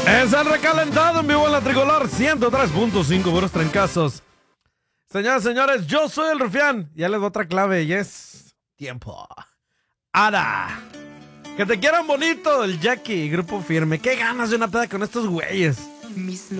Es el recalentado en vivo en la Tricolor 103.5 puros trancazos. Señoras y señores, yo soy el Rufián. Ya les doy otra clave y es tiempo. Ara. Que te quieran bonito, el Jackie, Grupo Firme. Qué ganas de una peda con estos güeyes.